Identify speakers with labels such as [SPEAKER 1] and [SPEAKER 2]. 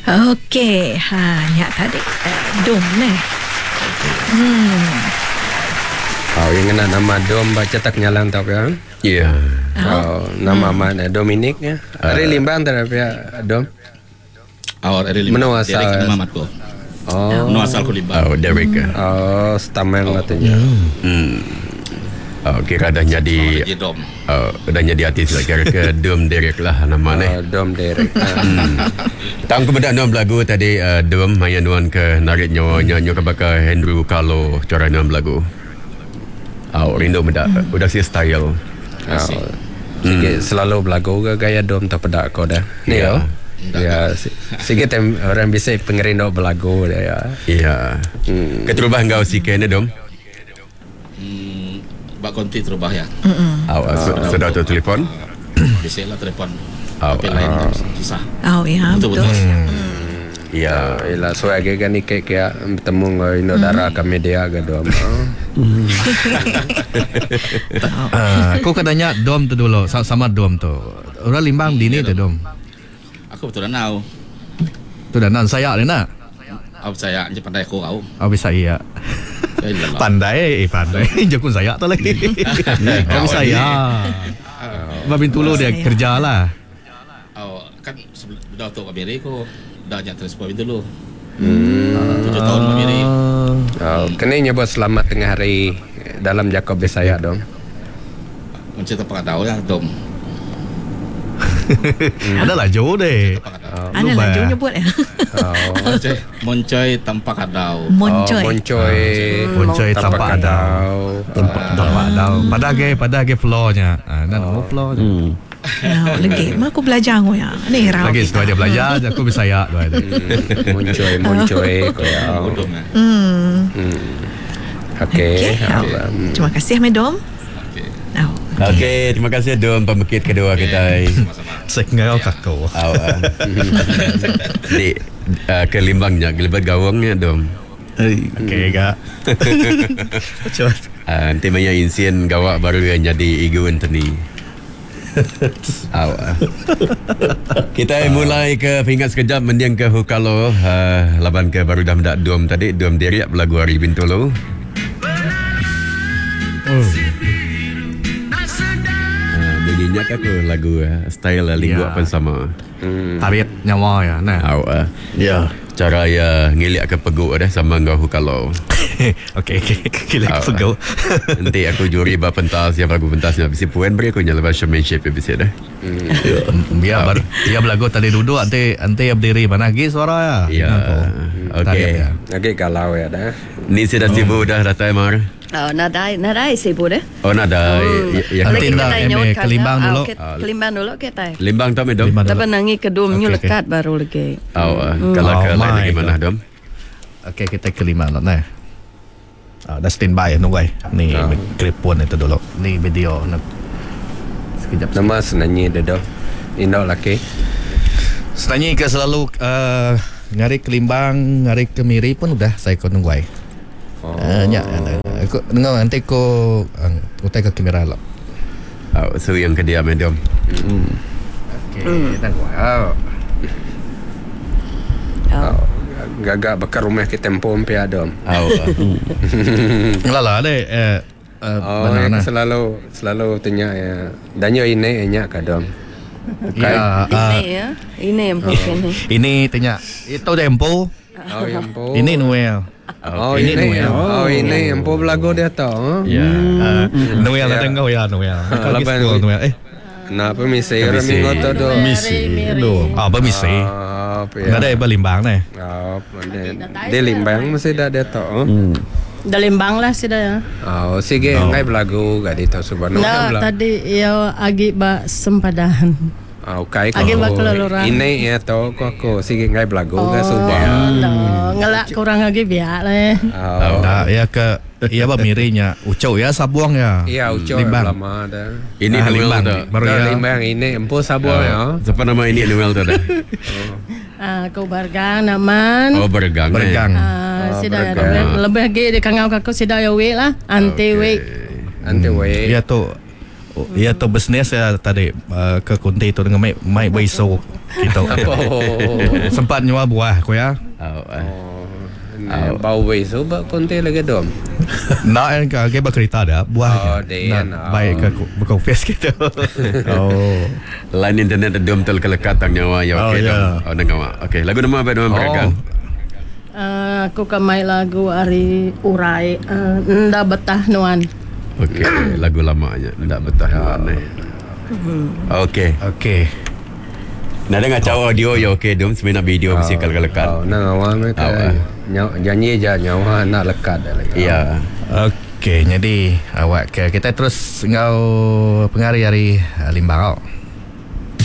[SPEAKER 1] Okey, nyak tadi dom ni.
[SPEAKER 2] Yang kena nama dom baca tak nyalang tak ya?
[SPEAKER 3] Ya.
[SPEAKER 2] Nama mana Dominik ya? Ada limbang terhadap ya dom. Menua asal.
[SPEAKER 4] Derek nama matku. Menua asal Kulimbang.
[SPEAKER 3] Derek.
[SPEAKER 2] Stameng katanya.
[SPEAKER 3] Kira dah jadi
[SPEAKER 4] Dom.
[SPEAKER 3] dah jadi artis lah. Kira ke Dom Derek lah nama ni.
[SPEAKER 2] Dom Derek.
[SPEAKER 3] Tang kemudian nuan belagu tadi Dom maya nuan ke narik nyawa nyanyi ke bakal Andrew Carlo cara nuan belagu. Rindu muda udah si style.
[SPEAKER 2] Selalu belagu ke gaya dom tak pedak kau dah. Ni ya. Ya, sikit orang bisa pengerindo belagu dia ya.
[SPEAKER 3] Iya. Keterubah engkau si kena Dom.
[SPEAKER 4] Bak konti terubah ya.
[SPEAKER 3] Sudah tu telefon.
[SPEAKER 4] Biasalah telefon. Tapi lain kan susah.
[SPEAKER 1] Ya, betul.
[SPEAKER 3] Ya,
[SPEAKER 2] ialah so age kan ikek ya bertemu dengan Indodara ke media ke dom.
[SPEAKER 5] Aku katanya dom tu dulu sama dom tu. Orang limbang dini tu dom.
[SPEAKER 4] Aku betul tahu.
[SPEAKER 5] Tu dah nan saya ni nak.
[SPEAKER 4] Aku saya je pandai kau.
[SPEAKER 5] Bisa iya. Pandai. Jakun saya tu lagi. Kau saya. Babin tulu dia kerja lah.
[SPEAKER 4] Kan dah tu Amiri ko dah jangan transport dulu. 7 tahun Amiri.
[SPEAKER 2] Kena nyebut selamat tengah hari dalam Jakob saya dong.
[SPEAKER 4] Mencet apa tahu ya dom.
[SPEAKER 5] Adalah jauh deh.
[SPEAKER 1] Ana lah jauh nyebut ya.
[SPEAKER 4] Moncoy tanpa kadau.
[SPEAKER 5] Moncoy tanpa kadau. Pada ke floornya. Nama floor.
[SPEAKER 1] Lagi mak aku belajar aku ya. Ni raw.
[SPEAKER 5] Lagi setelah dia belajar aku bisa ya.
[SPEAKER 2] Moncoy ko ya. Okey.
[SPEAKER 1] Terima kasih Medom.
[SPEAKER 3] Okey, terima kasih Dom pemekit kedua kita.
[SPEAKER 5] Sekengau kakau.
[SPEAKER 3] Di ke Limbangnya, gelibat gawangnya Dom.
[SPEAKER 5] Okey gak.
[SPEAKER 3] Nanti banyak insiden gawak baru yang jadi Igu Anthony. Kita mulai ke pingat sekejap mendiang ke Hukalo. Laban ke baru dah mendak Dom tadi. Dom Deriak berlagu Hari Bintolo. Bunyinya aku lagu style linggu apa sama.
[SPEAKER 5] Tarik nyawa ya. Nah.
[SPEAKER 3] Ya. Cara ya ngiliak ke peguk dah sama ngau Hukalo.
[SPEAKER 5] Okey. Ngiliak ke peguk.
[SPEAKER 3] Nanti aku juri ba pentas siapa aku pentasnya bisi puan beri aku nyala showmanship bisi dah.
[SPEAKER 5] Biar dia berlagu tadi duduk ante berdiri mana lagi suara ya.
[SPEAKER 3] Ya. Okey.
[SPEAKER 2] Lagi galau ya dah.
[SPEAKER 3] Ni sudah sibuk dah datang Mar.
[SPEAKER 6] Nadai sibuk deh.
[SPEAKER 3] Nadai. Ya
[SPEAKER 5] nanti dah Kelimbang dulu.
[SPEAKER 6] Kelimbang dulu kita.
[SPEAKER 3] Limbang tu Dom.
[SPEAKER 6] Tapi nangi kedumnya lekat baru lagi.
[SPEAKER 3] Kalau ke lain lagi mana Dom?
[SPEAKER 5] Okey kita Kelimbang lah nah. Dah standby nunggu ni clip pun itu dulu. Ni video nak sekejap.
[SPEAKER 2] Nama senanyi dah. Indo laki.
[SPEAKER 5] Senanyi ke selalu ngari Kelimbang, ngari Kemiri pun udah saya kau nunggu. Aku dengar nanti ko utai ke kamera lah.
[SPEAKER 3] So yang ke dia Dom.
[SPEAKER 5] Okey, tengok.
[SPEAKER 2] Gagak bakar rumah ke tempo empia Dom.
[SPEAKER 5] Lala deh
[SPEAKER 2] banana. Selalu tanya ya. Danyo ini enya ka Dom.
[SPEAKER 6] Ini yang bukan ni.
[SPEAKER 5] Ini tanya itu tempo.
[SPEAKER 2] Empo.
[SPEAKER 5] Ini Noel.
[SPEAKER 2] Ini empo belagu dia tau.
[SPEAKER 3] Ya.
[SPEAKER 5] Noel ada engkau ya Noel.
[SPEAKER 2] Laban
[SPEAKER 5] Noel.
[SPEAKER 2] Kenapa misi Ramingo tu do?
[SPEAKER 5] Misi. Apa misi? Nggak ada Limbang nih.
[SPEAKER 2] Di Limbang masih ada tau.
[SPEAKER 7] Dah Limbang lah sih dah.
[SPEAKER 2] Sige ngai belagu gak dito subano.
[SPEAKER 7] Tadi ya agi ba sempadan.
[SPEAKER 2] Okay ko.
[SPEAKER 7] Agi ba keluluran.
[SPEAKER 2] Ini ya tau ko sige ngai belagu gak subano.
[SPEAKER 7] Ngelak kurang lagi biar lah.
[SPEAKER 5] Nah, ya ke iya ba mirinya Ucau ya Sabuang ya.
[SPEAKER 2] Iya Ucau lama dah.
[SPEAKER 3] Ini Noel dah.
[SPEAKER 2] Baru ya Limbang ini empo Sabuang ya.
[SPEAKER 3] Siapa nama ini Noel dah?
[SPEAKER 7] Aku Bergang naman.
[SPEAKER 3] Bergang.
[SPEAKER 7] Sida lebih lagi di kangau kako sida ya we lah. Ante we.
[SPEAKER 5] Ya tu bisnes ya tadi ke kunti itu dengan mai baiso. Kita sempat nyawa buah ko ya.
[SPEAKER 2] Bau wei so ba konte lagi dom.
[SPEAKER 5] Nak kan ke berkereta dah buah. Baik ke bukan face kita.
[SPEAKER 3] Line internet dom tel kelekat tang nyawa ya okey dom. Dengar. Okey, lagu nama apa dom berakan?
[SPEAKER 7] Aku kamai lagu Ari Urai Nda Betah Nuan.
[SPEAKER 3] Okey, lagu lamanya Nda Betah Nuan ni. Okey. Nak dengar cawa audio ya okey dom sebenarnya video mesti kelekat.
[SPEAKER 2] Nang awam nyanyi je nyawa nak lekat lagi.
[SPEAKER 3] Ya.
[SPEAKER 5] Okey, jadi awak kita terus ngau pengari hari Limbang.